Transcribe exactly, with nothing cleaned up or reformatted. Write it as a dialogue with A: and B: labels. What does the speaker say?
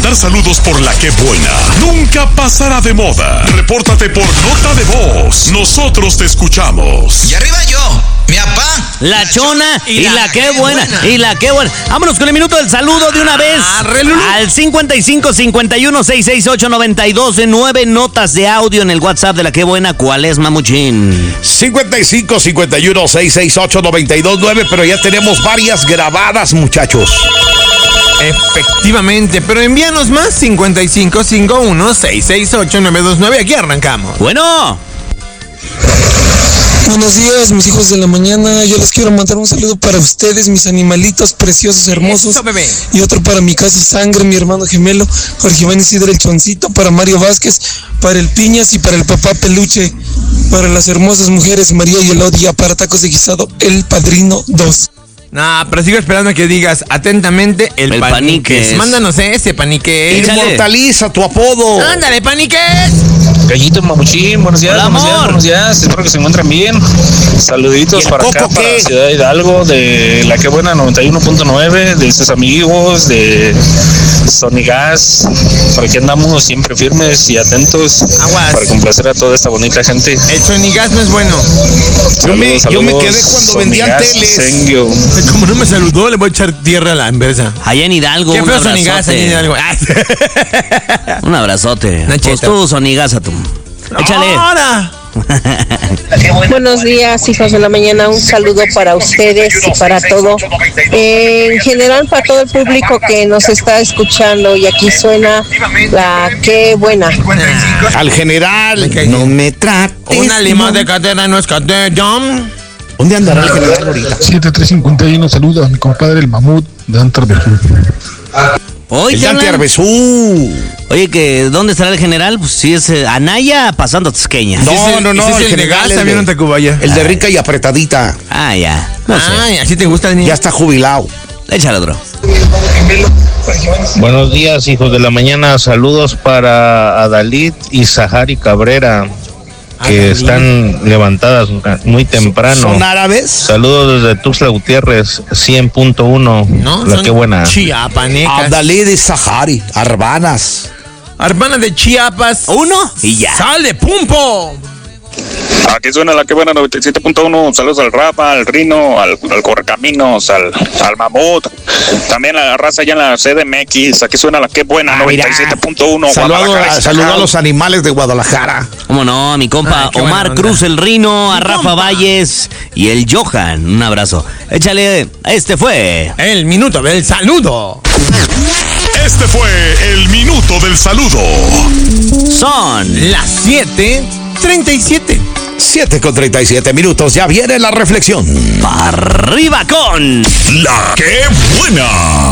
A: mandar saludos por la que buena nunca pasará de moda. Repórtate por nota de voz. Nosotros te escuchamos.
B: Y arriba yo, mi papá,
C: la, la chona y, y la, la que buena. buena. Y la que buena. Vámonos con el minuto del saludo de una vez. Al cincuenta y cinco, cincuenta y uno, seiscientos sesenta y ocho, noventa y dos, nueve notas de audio en el WhatsApp de la que buena. ¿Cuál es, mamuchín?
D: cincuenta y cinco, cincuenta y uno, seiscientos sesenta y ocho, noventa y dos, nueve, pero ya tenemos varias grabadas, muchachos.
E: Efectivamente, pero envíanos más. Cincuenta y cinco, cincuenta y uno, seiscientos sesenta y ocho, novecientos veintinueve. Aquí arrancamos.
C: Bueno.
F: Buenos días, mis hijos de la mañana. Yo les quiero mandar un saludo para ustedes, mis animalitos preciosos, hermosos.
E: Eso, bebé.
F: Y otro para mi casi sangre, mi hermano gemelo, Jorge Iván Isidro el Choncito, para Mario Vázquez, para el Piñas y para el papá Peluche, para las hermosas mujeres María y Elodia, para Tacos de Guisado, el Padrino dos.
E: Nah, pero sigo esperando a que digas atentamente el,
C: el
E: paniques.
C: paniques.
E: Mándanos ese, paniques.
D: Inmortaliza tu apodo.
E: Ándale, paniques.
G: Gallito Mamuchín, buenos días,
C: Hola,
G: buenos días, buenos días. Espero que se encuentren bien. Saluditos para acá, para
D: qué?
G: Ciudad Hidalgo, de La Que Buena noventa y uno punto nueve, de sus amigos, de Sonigas. Por aquí andamos siempre firmes y atentos.
E: Aguas.
G: Para complacer a toda esta bonita gente.
E: El Sonigas no es bueno.
D: Yo,
G: Saludos,
D: me, yo me
G: saludos,
D: quedé cuando vendían
G: Sonigas,
D: teles.
G: Sengio.
E: Como no me saludó, le voy a echar tierra a la inversa.
C: Allá en Hidalgo,
E: ¿Qué
C: un
E: feo Sonigas allá en Hidalgo?
C: Un abrazote.
E: Nacheta.
C: Pues tú, Sonigas, tú. Échale.
E: ¡Ahora!
H: Buenos días, hijos de la mañana. Un saludo para ustedes y para todo. Eh, en general, para todo el público que nos está escuchando. Y aquí suena la que buena.
D: Al general,
E: Me
D: no me trates.
E: Una lima de cadera no es cadera.
D: ¿Dónde andará el general ahorita?
I: siete tres cincuenta y uno, saludos a mi compadre el mamut de Antarbejú.
C: Oye,
D: El Dante Arbezú.
C: Oye, que ¿dónde estará el general? Pues sí es eh, Anaya pasando a Tasqueña.
D: No,
E: ¿Y si es el-
D: no,
E: y
D: no,
E: si es
D: el
E: el de
D: general
E: gas
D: es
E: también
D: de-
E: en Tacubaya?
D: El de rica y apretadita.
C: Ah, ya. No sé.
E: Ay, así te gusta el niño.
D: Ya está jubilado.
C: Échale otro.
G: Buenos días, hijos de la mañana. Saludos para Adalid y Sahari Cabrera, que
E: Adalid.
G: están levantadas muy temprano.
D: ¿Son árabes?
G: Saludos desde Tuxtla Gutiérrez, cien punto uno.
E: No,
G: La
E: son
G: que buena.
E: chiapanecas.
D: Abdalí de Sahari, Arbanas.
E: Hermana de Chiapas.
C: Uno y ya.
E: ¡Sale, pumpo!
J: Aquí suena La Que Buena noventa y siete punto uno. Saludos al Rafa, al Rino, al, al Correcaminos, al, al Mamut. También a la raza allá en la C D M X. Aquí suena La Que Buena
D: Ah,
J: noventa y
D: mira.
J: siete punto uno.
D: Saludo,
J: Guadalajara,
D: saludo a los animales de Guadalajara.
C: ¿Cómo no? A mi compa
E: Ay, qué
C: Omar
E: buena
C: Cruz,
E: onda.
C: el Rino, a
E: Mi
C: Rafa
E: compa.
C: Valles y el Johan. Un abrazo. Échale. Este fue.
E: El minuto del saludo.
A: Este fue el minuto del saludo.
C: Son
E: Las siete treinta y siete.
D: siete con treinta y siete minutos. Ya viene la reflexión.
C: arriba con
A: La Que Buena.